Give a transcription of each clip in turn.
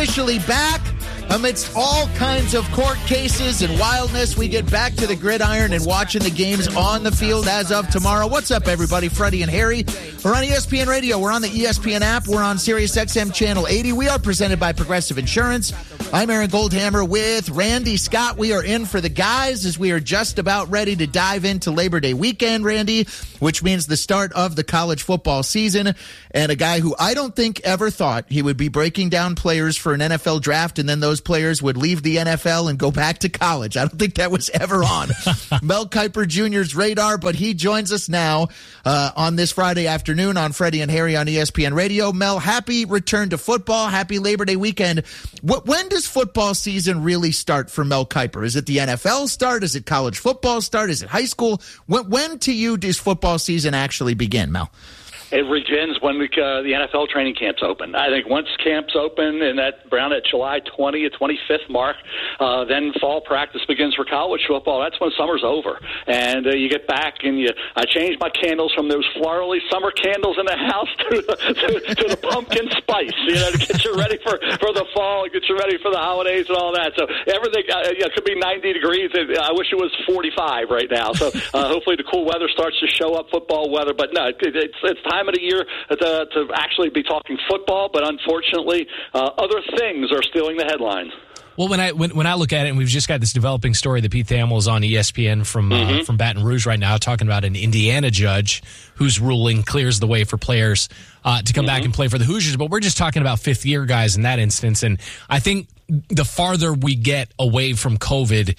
Officially back amidst all kinds of court cases and wildness. We get back to the gridiron and watching the games on the field as of tomorrow. What's up, everybody? Freddie and Harry. We're on ESPN Radio. We're on the ESPN app. We're on Sirius XM Channel 80. We are presented by Progressive Insurance. I'm Aaron Goldhammer with Randy Scott. We are in for the guys as we are just about ready to dive into Labor Day weekend, Randy, which means the start of the college football season. And a guy who I don't think ever thought he would be breaking down players for an NFL draft and then those players would leave the NFL and go back to college. I don't think that was ever on Mel Kiper Jr.'s radar, but he joins us now on this Friday afternoon on Freddie and Harry on ESPN Radio. Mel, happy return to football. Happy Labor Day weekend. When does football season really start for Mel Kiper? Is it the NFL start? Is it college football start? Is it high school? When to you does football season actually begin, Mel? It begins when the NFL training camps open. I think once camps open and around that July 20th, 25th mark, then fall practice begins for college football. That's when summer's over. And you get back and I change my candles from those florally summer candles in the house to the pumpkin spice, to get you ready for the fall, get you ready for the holidays and all that. So everything, it could be 90 degrees. I wish it was 45 right now. So hopefully the cool weather starts to show up, football weather. But no, it's time of the year to actually be talking football, but unfortunately, other things are stealing the headlines. Well, when I look at it, and we've just got this developing story that Pete Thamel is on ESPN from Baton Rouge right now, talking about an Indiana judge whose ruling clears the way for players to come back and play for the Hoosiers. But we're just talking about fifth-year guys in that instance, and I think the farther we get away from COVID,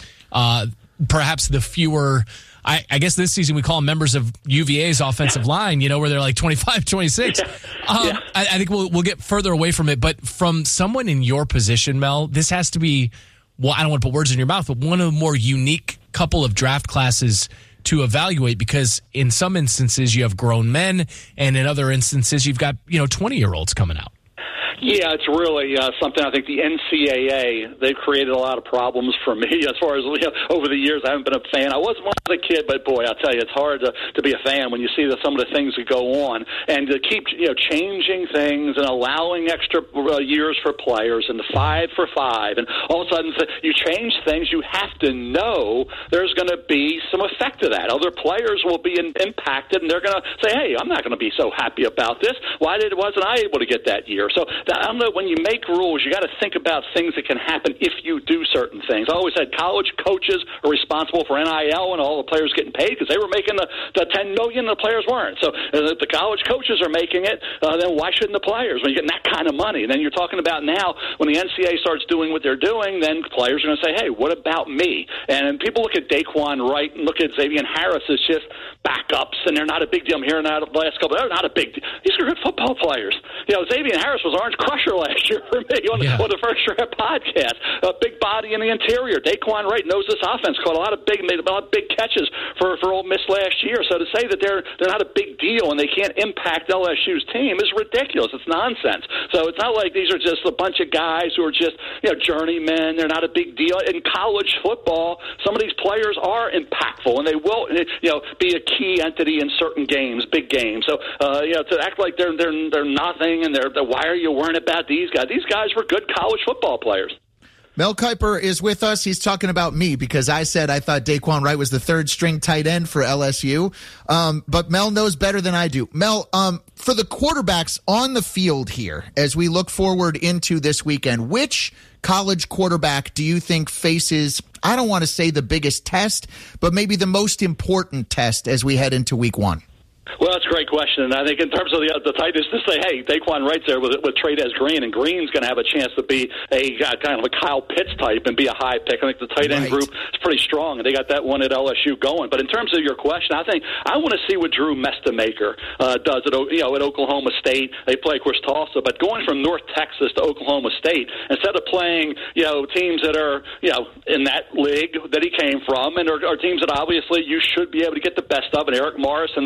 perhaps the fewer. I guess this season we call them members of UVA's offensive line, where they're like 25, 26. I think we'll get further away from it. But from someone in your position, Mel, this has to be, well, I don't want to put words in your mouth, but one of the more unique couple of draft classes to evaluate, because in some instances you have grown men, and in other instances you've got 20-year-olds coming out. Yeah, it's really something. I think the NCAA, they've created a lot of problems for me as far as over the years. I haven't been a fan. I was when I was a kid, but boy, I'll tell you, it's hard to be a fan when you see some of the things that go on, and to keep changing things and allowing extra years for players and the 5 for 5, and all of a sudden you change things. You have to know there's going to be some effect of that. Other players will be impacted, and they're going to say, "Hey, I'm not going to be so happy about this. Why wasn't I able to get that year?" So I don't know, when you make rules, you got to think about things that can happen if you do certain things. I always said college coaches are responsible for NIL and all the players getting paid because they were making the $10 million, the players weren't. So if the college coaches are making it, then why shouldn't the players? When you're getting that kind of money, and then you're talking about now when the NCAA starts doing what they're doing, then players are going to say, "Hey, what about me?" And people look at Daquan Wright and look at Xavier Harris as just backups, and they're not a big deal. I'm hearing that the last couple. They're not a big deal. These are good football players. Xavier Harris was Orange Crusher last year for me on the First Draft podcast. A big body in the interior. Daquan Wright knows this offense. Made a lot of big catches for Ole Miss last year. So to say that they're not a big deal and they can't impact LSU's team is ridiculous. It's nonsense. So it's not like these are just a bunch of guys who are just journeymen. They're not a big deal. In college football, some of these players are impactful, and they will be a key entity in certain games, big games. So to act like they're nothing and why are you worrying about these guys? These guys were good college football players. Mel Kiper is with us. He's talking about me because I said I thought Daquan Wright was the third-string tight end for LSU. But Mel knows better than I do. Mel, for the quarterbacks on the field here, as we look forward into this weekend, which college quarterback do you think faces, I don't want to say the biggest test, but maybe the most important test as we head into week one? Well, that's a great question, and I think in terms of the tight ends, to say, hey, Daquan Wright's there with Trey'Dez Green, and Green's going to have a chance to be a kind of a Kyle Pitts type and be a high pick. I think the tight end group is pretty strong, and they got that one at LSU going. But in terms of your question, I think I want to see what Drew Mestamaker does at Oklahoma State. They play, of course, Tulsa, but going from North Texas to Oklahoma State, instead of playing teams that are in that league that he came from, and are teams that obviously you should be able to get the best of, and Eric Morris and the players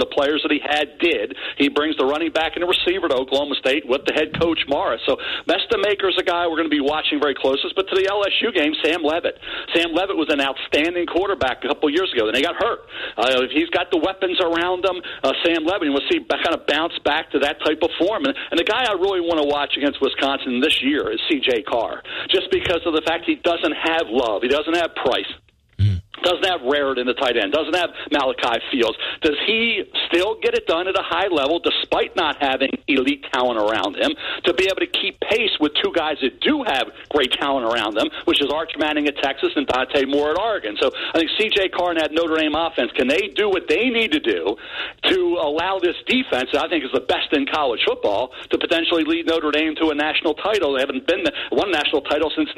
that he did. He brings the running back and the receiver to Oklahoma State with the head coach Morris. So Mestamaker's a guy we're going to be watching very closely. But to the LSU game, Sam Levitt. Sam Levitt was an outstanding quarterback a couple years ago. Then he got hurt. He's got the weapons around him. Sam Levitt, we'll see kind of bounce back to that type of form. And the guy I really want to watch against Wisconsin this year is C.J. Carr, just because of the fact he doesn't have Love. He doesn't have Price. Doesn't have Raritan, the tight end. Doesn't have Malachi Fields. Does he still get it done at a high level despite not having elite talent around him to be able to keep pace with two guys that do have great talent around them, which is Arch Manning at Texas and Dante Moore at Oregon? So I think C.J. Carr and that Notre Dame offense, can they do what they need to do to allow this defense, that I think is the best in college football, to potentially lead Notre Dame to a national title? They haven't won a national title since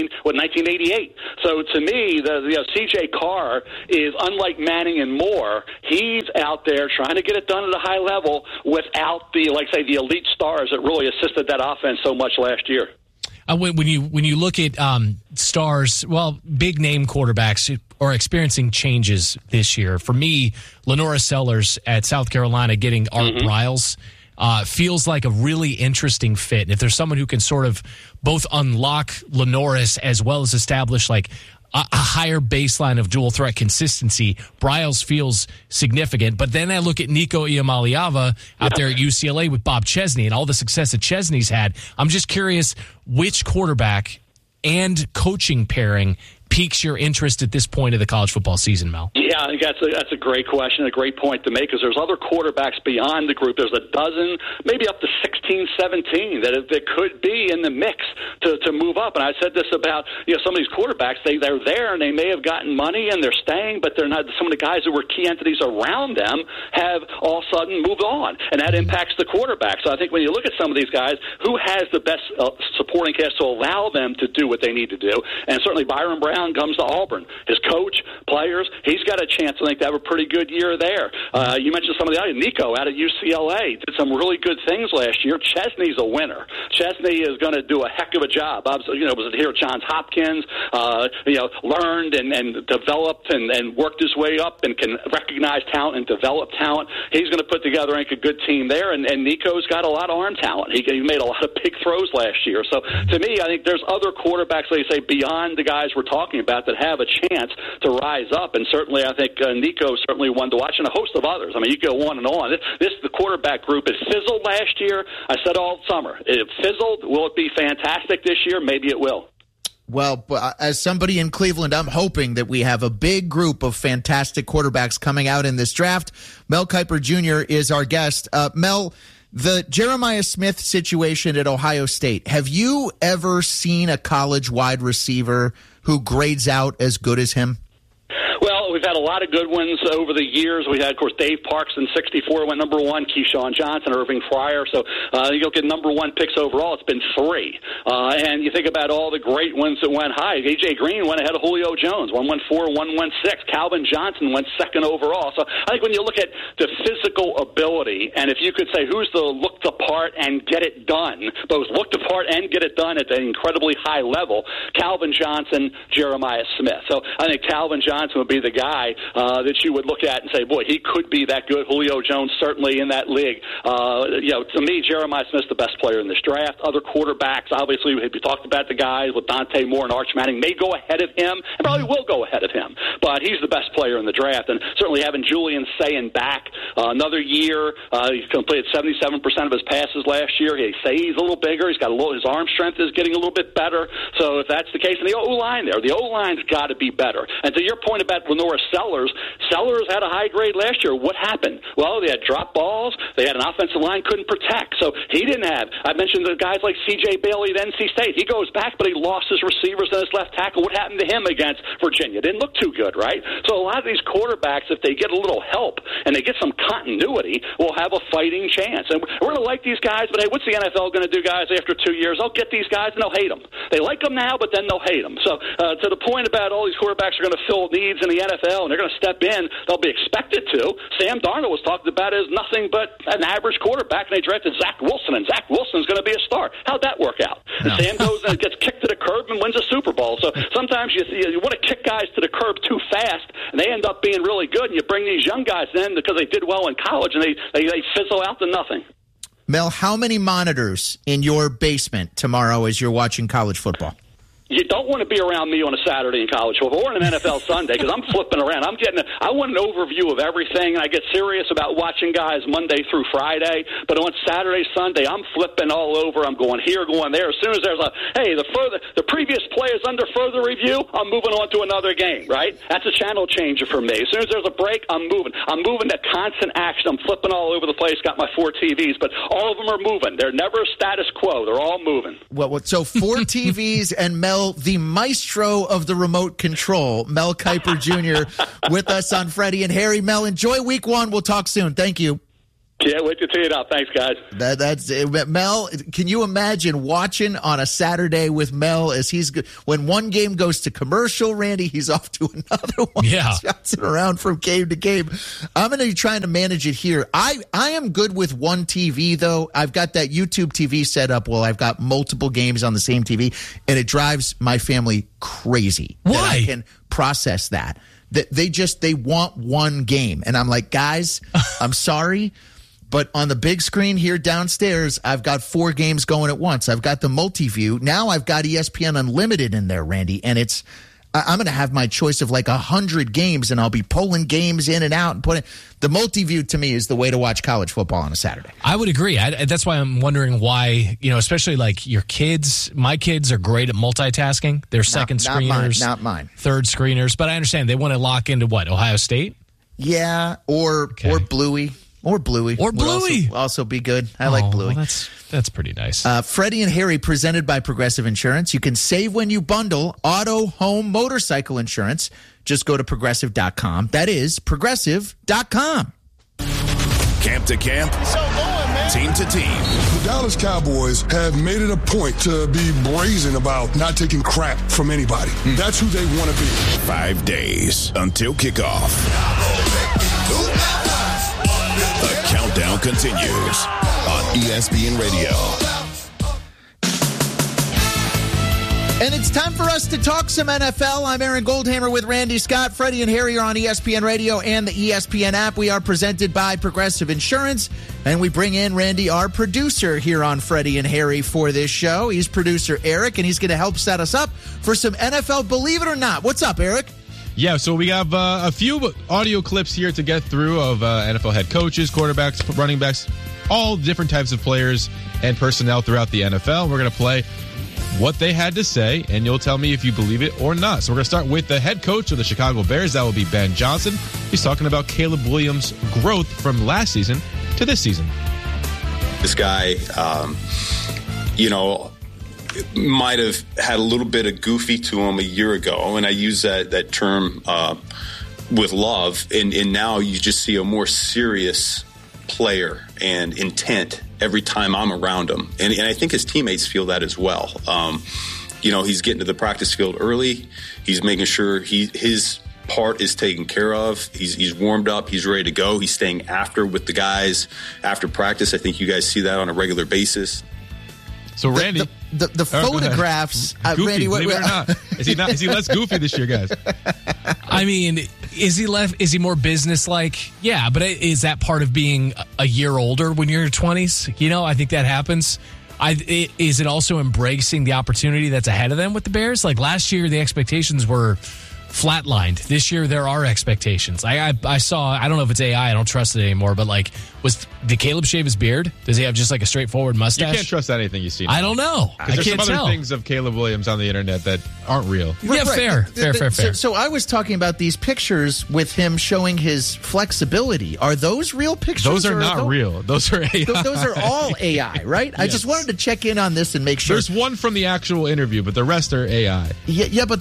1988. So to me, C.J. Carr is, unlike Manning and Moore, he's out there trying to get it done at a high level without the elite stars that really assisted that offense so much last year. When you look at stars, big name quarterbacks are experiencing changes this year. For me, Lenora Sellers at South Carolina getting Art Briles feels like a really interesting fit. And if there's someone who can sort of both unlock Lenoris as well as establish like a higher baseline of dual threat consistency, Briles feels significant. But then I look at Nico Iamaleava out there at UCLA with Bob Chesney and all the success that Chesney's had. I'm just curious which quarterback and coaching pairing piques your interest at this point of the college football season, Mel? Yeah, I think that's a great question, a great point to make, because there's other quarterbacks beyond the group. There's a dozen, maybe up to 16, 17 that could be in the mix to move up. And I said this about some of these quarterbacks. They're there and they may have gotten money and they're staying, but they're not. Some of the guys who were key entities around them have all of a sudden moved on, and that impacts the quarterback. So I think when you look at some of these guys, who has the best supporting cast to allow them to do what they need to do? And certainly Byron Brown comes to Auburn. His coach, players, he's got a chance, I think, to have a pretty good year there. You mentioned some of the others. Nico out at UCLA did some really good things last year. Chesney's a winner. Chesney is going to do a heck of a job. Was here at Johns Hopkins, learned and developed and worked his way up and can recognize talent and develop talent. He's going to put together, I think, a good team there. And Nico's got a lot of arm talent. He made a lot of big throws last year. So to me, I think there's other quarterbacks, like you say, beyond the guys we're talking about that have a chance to rise up. And certainly I think Nico certainly one to watch, and a host of others. I mean, you go on and on. The quarterback group, it fizzled last year. I said all summer. It fizzled. Will it be fantastic this year? Maybe it will. Well, as somebody in Cleveland, I'm hoping that we have a big group of fantastic quarterbacks coming out in this draft. Mel Kiper Jr. is our guest. Mel, the Jeremiah Smith situation at Ohio State, have you ever seen a college wide receiver who grades out as good as him? Well, we've had a lot of good ones over the years. We had, of course, Dave Parks in '64 went number one, Keyshawn Johnson, Irving Fryer. So you look at number one picks overall, it's been three. And you think about all the great ones that went high. A.J. Green went ahead of Julio Jones, 114, 116. Calvin Johnson went second overall. So I think when you look at the physical ability, and if you could say who's the looked apart and get it done, both looked apart and get it done at an incredibly high level, Calvin Johnson, Jeremiah Smith. So I think Calvin Johnson would be the guy that you would look at and say, boy, he could be that good. Julio Jones certainly in that league. To me, Jeremiah Smith's the best player in this draft. Other quarterbacks, obviously, we talked about the guys with Dante Moore and Arch Manning, may go ahead of him and probably will go ahead of him. But he's the best player in the draft. And certainly having Julian Sayin back another year, he completed 77% of his passes last year. He's a little bigger. He's got his arm strength is getting a little bit better. So if that's the case, and the O-line there, the O-line's got to be better. And to your point about Lenora Sellers had a high grade last year. What happened? Well, they had drop balls. They had an offensive line couldn't protect. So he didn't have. I mentioned the guys like C.J. Bailey at NC State. He goes back, but he lost his receivers and his left tackle. What happened to him against Virginia? Didn't look too good, right? So a lot of these quarterbacks, if they get a little help and they get some continuity, will have a fighting chance. And we're going to like these guys, but hey, what's the NFL going to do, guys, after 2 years? They'll get these guys and they'll hate them. They like them now, but then they'll hate them. So to the point about all these quarterbacks are going to fill needs in the NFL, and they're going to step in. They'll be expected to. Sam Darnold was talked about as nothing but an average quarterback, and they drafted Zach Wilson, and Zach Wilson's going to be a star. How'd that work out? No. Sam goes and gets kicked to the curb, Hardman wins a Super Bowl. So sometimes you want to kick guys to the curb too fast, and they end up being really good, and you bring these young guys in because they did well in college, and they fizzle out to nothing. Mel, how many monitors in your basement tomorrow as you're watching college football? You don't want to be around me on a Saturday in college football or on an NFL Sunday because I'm flipping around. I want an overview of everything, and I get serious about watching guys Monday through Friday. But on Saturday, Sunday, I'm flipping all over. I'm going here, going there. As soon as there's the previous play is under further review, I'm moving on to another game, right? That's a channel changer for me. As soon as there's a break, I'm moving. I'm moving to constant action. I'm flipping all over the place, got my 4 TVs, but all of them are moving. They're never status quo. They're all moving. Well, so 4 TVs and Mel, the maestro of the remote control, Mel Kiper Jr., with us on Freddie and Harry. Mel, enjoy week 1. We'll talk soon. Thank you. Can't wait to tee it up. Thanks, guys. That's it. Mel, can you imagine watching on a Saturday with Mel as when one game goes to commercial, Randy, he's off to another one. Yeah. He's bouncing around from game to game. I'm going to be trying to manage it here. I am good with one TV, though. I've got that YouTube TV set up. Well, I've got multiple games on the same TV, and it drives my family crazy. Why? That I can process that. They want one game. And I'm like, guys, I'm sorry. But on the big screen here downstairs, I've got 4 games going at once. I've got the multi-view. Now I've got ESPN Unlimited in there, Randy. And I'm going to have my choice of like 100 games, and I'll be pulling games in and out and putting. The multi-view to me is the way to watch college football on a Saturday. I would agree. That's why I'm wondering why, especially like your kids. My kids are great at multitasking. They're second screeners. Not mine. Third screeners. But I understand they want to lock into what? Ohio State? Yeah, or Bluey. Or Bluey. Would also be good. I like Bluey. Well, that's pretty nice. Freddie and Harry, presented by Progressive Insurance. You can save when you bundle auto, home, motorcycle insurance. Just go to Progressive.com. That is Progressive.com. Camp to camp, team to team. The Dallas Cowboys have made it a point to be brazen about not taking crap from anybody. That's who they want to be. 5 days until kickoff. The countdown continues on ESPN Radio. And it's time for us to talk some NFL. I'm Aaron Goldhammer with Randy Scott. Freddie and Harry are on ESPN Radio and the ESPN app. We are presented by Progressive Insurance. And we bring in Randy, our producer here on Freddie and Harry for this show. He's producer Eric, and he's going to help set us up for some NFL Believe It or Not. What's up, Eric? Yeah, so we have a few audio clips here to get through of NFL head coaches, quarterbacks, running backs, all different types of players and personnel throughout the NFL. We're going to play what they had to say, and you'll tell me if you believe it or not. So we're going to start with the head coach of the Chicago Bears. That will be Ben Johnson. He's talking about Caleb Williams' growth from last season to this season. This guy, might have had a little bit of goofy to him a year ago, and I use that term with love, and now you just see a more serious player and intent every time I'm around him, and I think his teammates feel that as well. He's getting to the practice field early. He's making sure his part is taken care of. He's warmed up. He's ready to go. He's staying after with the guys after practice. I think you guys see that on a regular basis. So Randy, the photographs, goofy, Randy, believe it or not, is he less goofy this year, guys? I mean, is he more business-like? Yeah, but is that part of being a year older when you're in your 20s? I think that happens. Is it also embracing the opportunity that's ahead of them with the Bears? Like last year, the expectations were flatlined. This year, there are expectations. I saw, I don't know if it's AI, I don't trust it anymore, but did Caleb shave his beard? Does he have just like a straightforward mustache? You can't trust anything you see now. I don't know. I there's can't some tell. other things of Caleb Williams on the internet that aren't real. Yeah, right. Fair. So I was talking about these pictures with him showing his flexibility. Are those real pictures? Those are not real. Those are AI. Those are all AI, right? Yes. I just wanted to check in on this and make sure. There's one from the actual interview, but the rest are AI. Yeah, but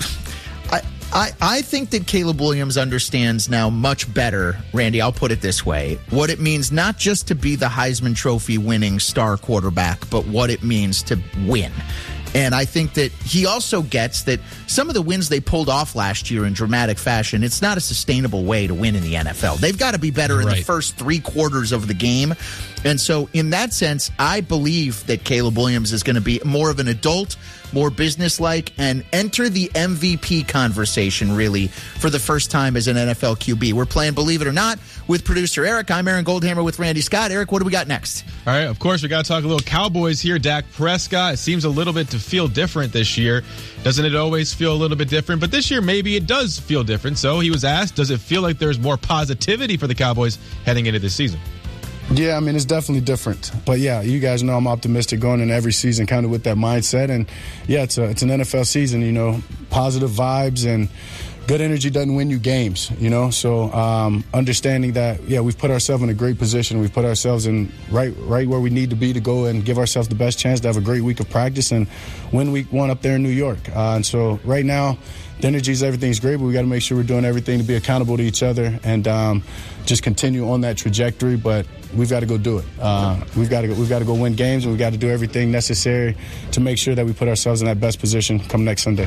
I think that Caleb Williams understands now much better, Randy, I'll put it this way, what it means not just to be the Heisman Trophy winning star quarterback, but what it means to win. And I think that he also gets that some of the wins they pulled off last year in dramatic fashion, it's not a sustainable way to win in the NFL. They've got to be better in the first 3 quarters of the game. And so in that sense, I believe that Caleb Williams is going to be more of an adult more businesslike, and enter the MVP conversation, really, for the first time as an NFL QB. We're playing Believe It or Not with producer Eric. I'm Aaron Goldhammer with Randy Scott. Eric, what do we got next? All right, of course, we got to talk a little Cowboys here. Dak Prescott, it seems a little bit to feel different this year. Doesn't it always feel a little bit different? But this year, maybe it does feel different. So he was asked, does it feel like there's more positivity for the Cowboys heading into this season? Yeah, I mean, it's definitely different. But, yeah, you guys know I'm optimistic going into every season kind of with that mindset. And, yeah, it's an NFL season, you know, positive vibes and good energy doesn't win you games, you know. So understanding that, yeah, we've put ourselves in a great position. We've put ourselves in right where we need to be to go and give ourselves the best chance to have a great week of practice and win week one up there in New York. And so right now, the energy, everything's great, but we got to make sure we're doing everything to be accountable to each other and just continue on that trajectory. But we've got to go do it. We've got to go win games, and we've got to do everything necessary to make sure that we put ourselves in that best position come next Sunday.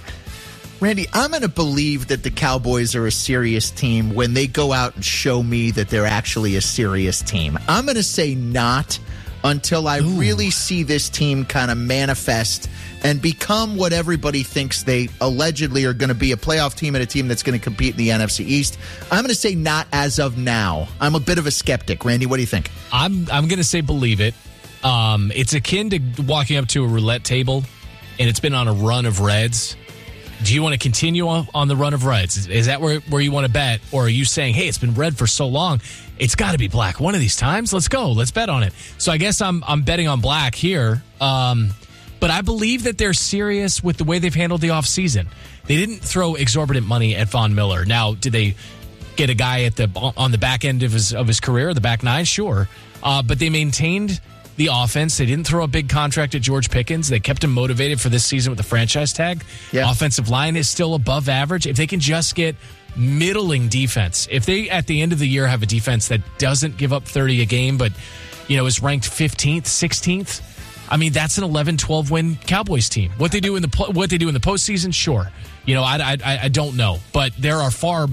Randy, I'm going to believe that the Cowboys are a serious team when they go out and show me that they're actually a serious team. I'm going to say not until I really see this team kind of manifest and become what everybody thinks they allegedly are going to be, a playoff team and a team that's going to compete in the NFC East. I'm going to say not as of now. I'm a bit of a skeptic. Randy, what do you think? I'm going to say believe it. It's akin to walking up to a roulette table and it's been on a run of reds. Do you want to continue on the run of reds? Is that where you want to bet? Or are you saying, hey, it's been red for so long, it's got to be black one of these times? Let's go. Let's bet on it. So I guess I'm betting on black here. But I believe that they're serious with the way they've handled the offseason. They didn't throw exorbitant money at Von Miller. Now, did they get a guy on the back end of his career, the back nine? Sure. But they maintained the offense. They didn't throw a big contract at George Pickens. They kept him motivated for this season with the franchise tag. Yeah. Offensive line is still above average. If they can just get middling defense, if they at the end of the year have a defense that doesn't give up 30 a game, but is ranked 15th, 16th, I mean, that's an 11-12 win Cowboys team. What they do in the postseason, sure. I don't know, but there are far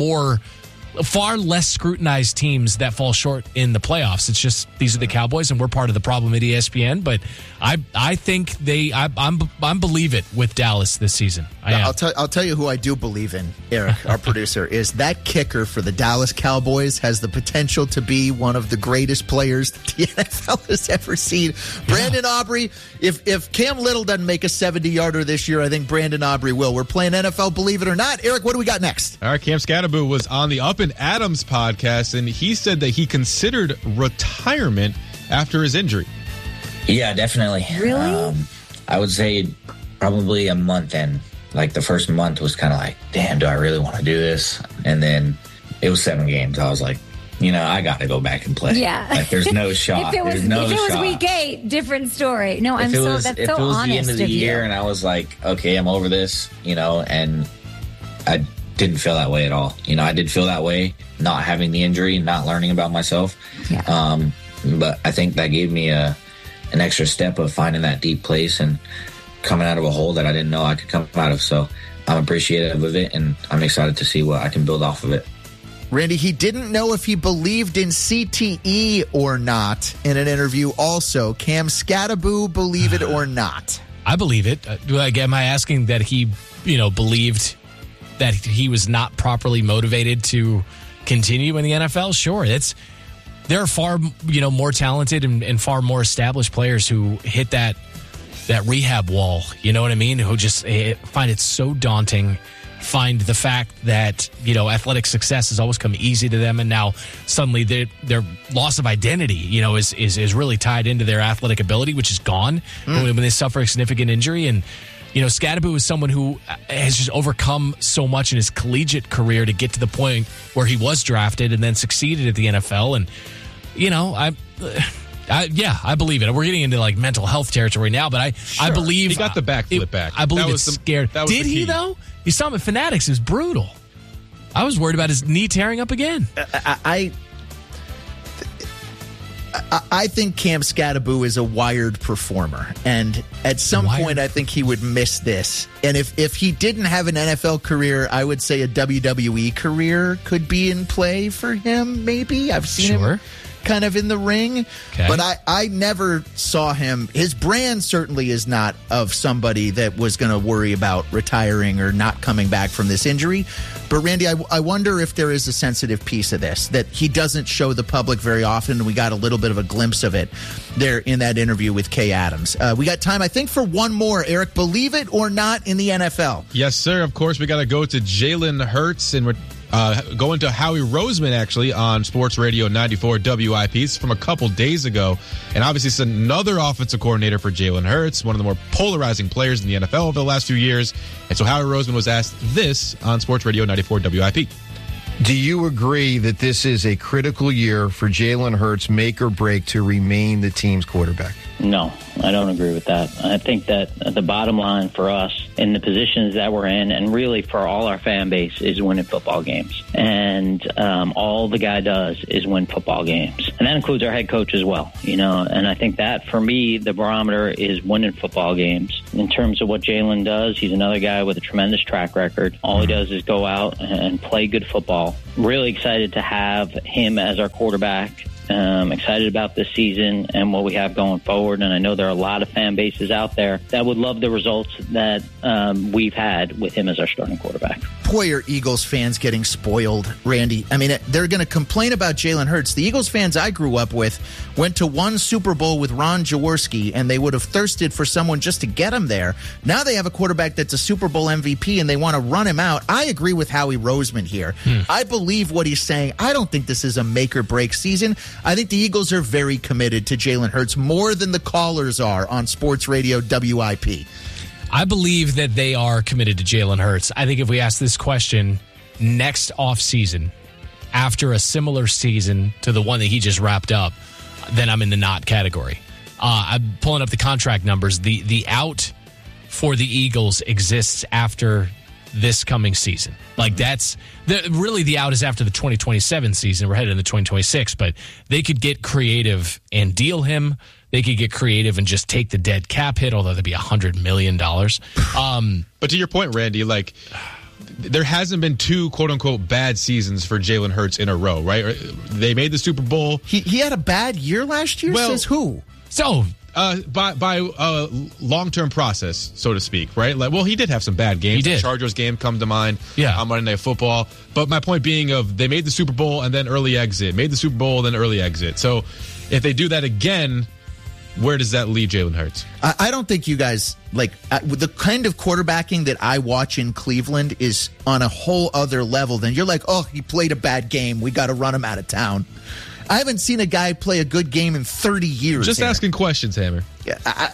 less scrutinized teams that fall short in the playoffs. It's just these are the Cowboys, and we're part of the problem at ESPN. But I think I'm believe it with Dallas this season. I'll tell you who I do believe in, Eric, our producer, is that kicker for the Dallas Cowboys has the potential to be one of the greatest players that the NFL has ever seen. Brandon Aubrey, if Cam Little doesn't make a 70-yarder this year, I think Brandon Aubrey will. We're playing NFL Believe It or Not. Eric, what do we got next? All right, Cam Scatterboo was on the Up and Adams podcast, and he said that he considered retirement after his injury. Yeah, definitely. Really? I would say probably a month in. Like the first month was kind of like, damn, do I really want to do this? And then it was 7 games. I was like, I got to go back and play. Yeah. Like, there's no shot. If it was week 8, different story. No, that's so honest of you. If it was the end of the year and I was like, okay, I'm over this, and I didn't feel that way at all. I did feel that way not having the injury, not learning about myself. Yeah. But I think that gave me an extra step of finding that deep place and coming out of a hole that I didn't know I could come out of. So I'm appreciative of it, and I'm excited to see what I can build off of it. Randy, he didn't know if he believed in CTE or not in an interview also. Cam Scatterboo, believe it or not? I believe it. Am I asking that he, believed that he was not properly motivated to continue in the NFL? Sure. There are far, more talented and far more established players who hit that rehab wall, you know what I mean? Who just find it so daunting, find the fact that, athletic success has always come easy to them, and now suddenly their loss of identity, is really tied into their athletic ability, which is gone when they suffer a significant injury. And, Scatterboo is someone who has just overcome so much in his collegiate career to get to the point where he was drafted and then succeeded at the NFL. And, I believe it. We're getting into like mental health territory now, but I believe he got the backflip back. I believe it's scared. Did he though? You saw him at Fanatics. It was brutal. I was worried about his knee tearing up again. I think Cam Scatterboo is a wired performer, and at some point I think he would miss this. And if he didn't have an NFL career, I would say a WWE career could be in play for him. Maybe I've seen him kind of in the ring. Okay. But I never saw him. His brand certainly is not of somebody that was going to worry about retiring or not coming back from this injury. But, Randy, I wonder if there is a sensitive piece of this that he doesn't show the public very often, and we got a little bit of a glimpse of it there in that interview with Kay Adams. We got time, I think, for one more. Eric, believe it or not, in the NFL. Yes, sir. Of course, we got to go to Jalen Hurts, and we're going to Howie Roseman, actually, on Sports Radio 94 WIP. It's from a couple days ago. And obviously, it's another offensive coordinator for Jalen Hurts, one of the more polarizing players in the NFL over the last few years. And so Howie Roseman was asked this on Sports Radio 94 WIP. Do you agree that this is a critical year for Jalen Hurts, make or break, to remain the team's quarterback? No, I don't agree with that. I think that the bottom line for us in the positions that we're in, and really for all our fan base, is winning football games. And all the guy does is win football games. And that includes our head coach as well, And I think that, for me, the barometer is winning football games. In terms of what Jalen does, he's another guy with a tremendous track record. All he does is go out and play good football. Really excited to have him as our quarterback. Excited about this season and what we have going forward. And I know there are a lot of fan bases out there that would love the results that we've had with him as our starting quarterback. Boy, are Eagles fans getting spoiled, Randy. I mean, they're going to complain about Jalen Hurts. The Eagles fans I grew up with went to one Super Bowl with Ron Jaworski, and they would have thirsted for someone just to get him there. Now they have a quarterback that's a Super Bowl MVP, and they want to run him out. I agree with Howie Roseman here. I believe what he's saying. I don't think this is a make-or-break season. I think the Eagles are very committed to Jalen Hurts, more than the callers are on Sports Radio WIP. I believe that they are committed to Jalen Hurts. I think if we ask this question next offseason, after a similar season to the one that he just wrapped up, then I'm in the not category. I'm pulling up the contract numbers. The out for the Eagles exists after this coming season. Like, that's really the out is after the 2027 season. We're headed into 2026, but they could get creative and deal him. They could get creative and just take the dead cap hit, although that'd be $100 million. But to your point, Randy, like, there hasn't been two quote-unquote bad seasons for Jalen Hurts in a row, right? They made the Super Bowl. He had a bad year last year? Says who? So... by a long-term process, so to speak, right? Like, well, he did have some bad games. He did. The Chargers game come to mind. Yeah. On Monday Night Football. But my point being they made the Super Bowl and then early exit. Made the Super Bowl, then early exit. So if they do that again, where does that leave Jalen Hurts? I don't think you guys, the kind of quarterbacking that I watch in Cleveland is on a whole other level than you're like, oh, he played a bad game. We got to run him out of town. I haven't seen a guy play a good game in 30 years. Just asking questions, Hammer. Yeah,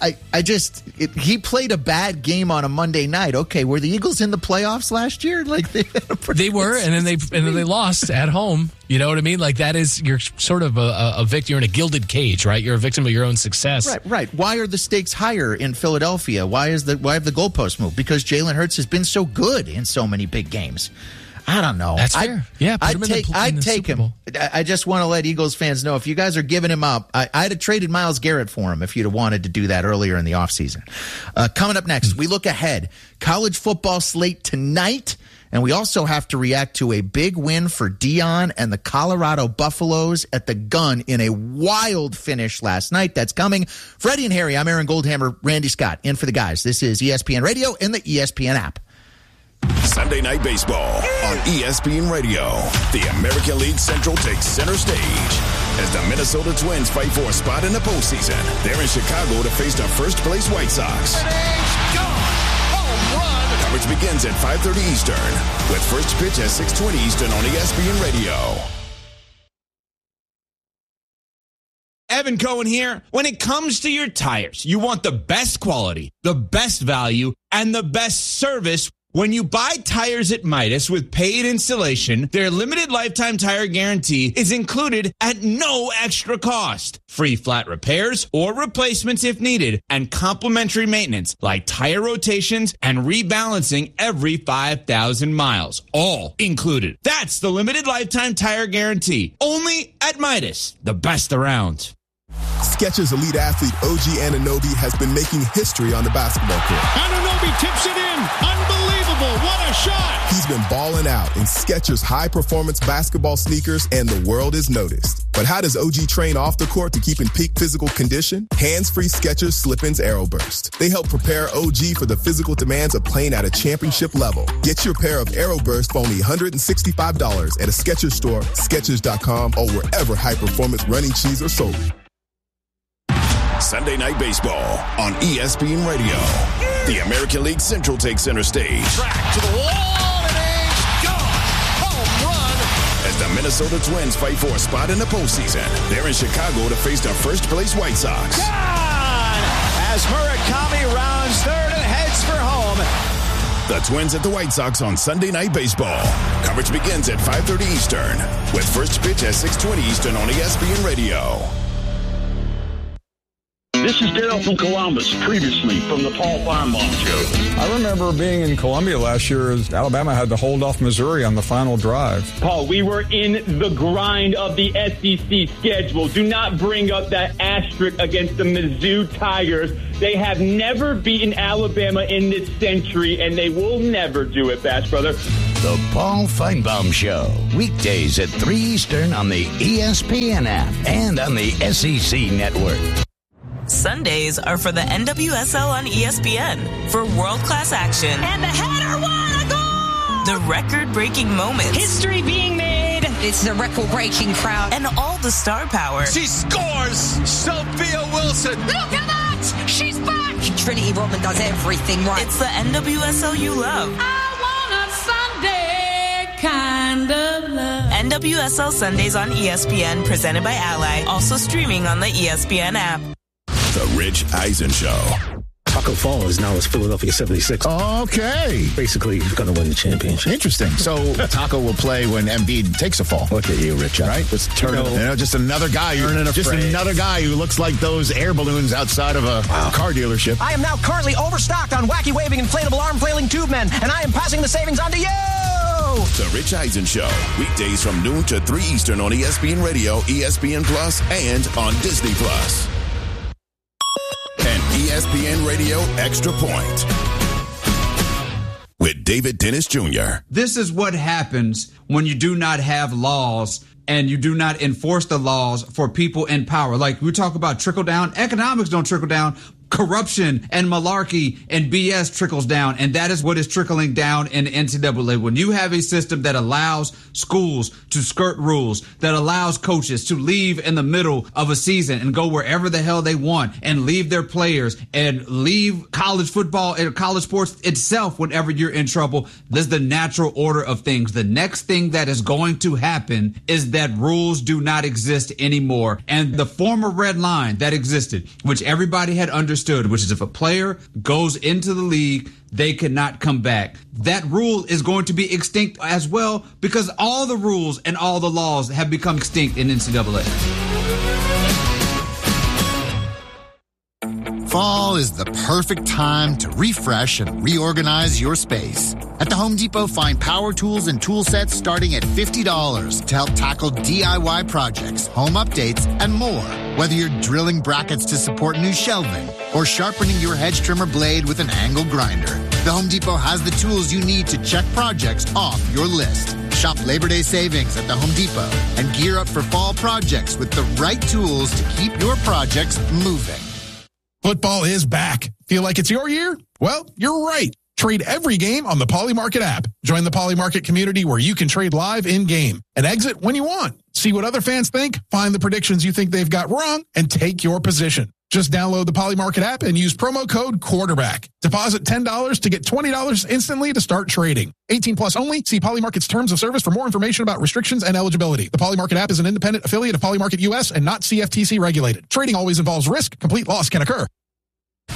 he played a bad game on a Monday night. Okay, were the Eagles in the playoffs last year? Like they were, and then they lost at home. You know what I mean? Like, that is, you're sort of a victim. You're in a gilded cage, right? You're a victim of your own success. Right. Why are the stakes higher in Philadelphia? Why have the goalposts moved? Because Jalen Hurts has been so good in so many big games. I don't know. That's fair. I'd take him. I just want to let Eagles fans know, if you guys are giving him up, I'd have traded Myles Garrett for him if you'd have wanted to do that earlier in the offseason. Coming up next, we look ahead. College football slate tonight, and we also have to react to a big win for Deion and the Colorado Buffaloes at the Gun in a wild finish last night. That's coming. Freddie and Harry, I'm Aaron Goldhammer, Randy Scott, in for the guys. This is ESPN Radio and the ESPN app. Sunday Night Baseball on ESPN Radio. The American League Central takes center stage as the Minnesota Twins fight for a spot in the postseason. They're in Chicago to face the first-place White Sox. Home run! Coverage begins at 5:30 Eastern with first pitch at 6:20 Eastern on ESPN Radio. Evan Cohen here. When it comes to your tires, you want the best quality, the best value, and the best service. When you buy tires at Midas with paid installation, their limited lifetime tire guarantee is included at no extra cost. Free flat repairs or replacements if needed, and complimentary maintenance like tire rotations and rebalancing every 5,000 miles. All included. That's the limited lifetime tire guarantee. Only at Midas, the best around. Skechers elite athlete OG Anunoby has been making history on the basketball court. Anunoby tips it in. Unbelievable. What a shot. He's been balling out in Skechers high-performance basketball sneakers, and the world is noticed. But how does OG train off the court to keep in peak physical condition? Hands-free Skechers Slip-ins AeroBurst. They help prepare OG for the physical demands of playing at a championship level. Get your pair of AeroBurst for only $165 at a Skechers store, Skechers.com, or wherever high-performance running shoes are sold. Sunday Night Baseball on ESPN Radio. The American League Central takes center stage. Track to the wall, and he's gone. Home run. As the Minnesota Twins fight for a spot in the postseason, they're in Chicago to face the first-place White Sox. Gone! As Murakami rounds third and heads for home. The Twins at the White Sox on Sunday Night Baseball. Coverage begins at 5:30 Eastern, with first pitch at 6:20 Eastern on ESPN Radio. This is Dale from Columbus, previously from the Paul Finebaum Show. I remember being in Columbia last year as Alabama had to hold off Missouri on the final drive. Paul, we were in the grind of the SEC schedule. Do not bring up that asterisk against the Mizzou Tigers. They have never beaten Alabama in this century, and they will never do it, Bass Brother. The Paul Finebaum Show, weekdays at 3 Eastern on the ESPN app and on the SEC Network. Sundays are for the NWSL on ESPN for world-class action. And the header won a goal! The record-breaking moments. History being made. It's the record-breaking crowd. And all the star power. She scores! Sophia Wilson! Look at that! She's back! Trinity Rodman does everything right. It's the NWSL you love. I want a Sunday kind of love. NWSL Sundays on ESPN, presented by Ally. Also streaming on the ESPN app. The Rich Eisen Show. Taco Fall is now as Philadelphia 76. Okay. Basically, he's going to win the championship. Interesting. So Taco will play when Embiid takes a fall. Look at you, Rich. Right? Just turn just another guy. Another guy who looks like those air balloons outside of a car dealership. I am now currently overstocked on wacky waving inflatable arm flailing tube men, and I am passing the savings on to you. The Rich Eisen Show. Weekdays from noon to 3 Eastern on ESPN Radio, ESPN Plus, and on Disney Plus. And ESPN Radio Extra Point with David Dennis Jr. This is what happens when you do not have laws and you do not enforce the laws for people in power. Like we talk about trickle down. Economics don't trickle down. Corruption and malarkey and BS trickles down, and that is what is trickling down in the NCAA. When you have a system that allows schools to skirt rules, that allows coaches to leave in the middle of a season and go wherever the hell they want and leave their players and leave college football and college sports itself whenever you're in trouble, this is the natural order of things. The next thing that is going to happen is that rules do not exist anymore. And the former red line that existed, which everybody had understood, which is if a player goes into the league, they cannot come back. That rule is going to be extinct as well because all the rules and all the laws have become extinct in NCAA. Fall is the perfect time to refresh and reorganize your space. At the Home Depot, find power tools and tool sets starting at $50 to help tackle DIY projects, home updates, and more. Whether you're drilling brackets to support new shelving or sharpening your hedge trimmer blade with an angle grinder, the Home Depot has the tools you need to check projects off your list. Shop Labor Day savings at the Home Depot and gear up for fall projects with the right tools to keep your projects moving. Football is back. Feel like it's your year? Well, you're right. Trade every game on the Polymarket app. Join the Polymarket community where you can trade live in-game and exit when you want. See what other fans think, find the predictions you think they've got wrong, and take your position. Just download the Polymarket app and use promo code QUARTERBACK. Deposit $10 to get $20 instantly to start trading. 18 plus only. See Polymarket's terms of service for more information about restrictions and eligibility. The Polymarket app is an independent affiliate of Polymarket US and not CFTC regulated. Trading always involves risk. Complete loss can occur.